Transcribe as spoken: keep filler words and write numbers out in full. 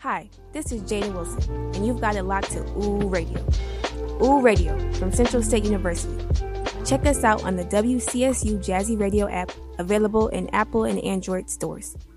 Hi, this is Jada Wilson, and you've got it locked to Ooh Radio. Ooh Radio from Central State University. Check us out on the W C S U Jazzy Radio app, available in Apple and Android stores.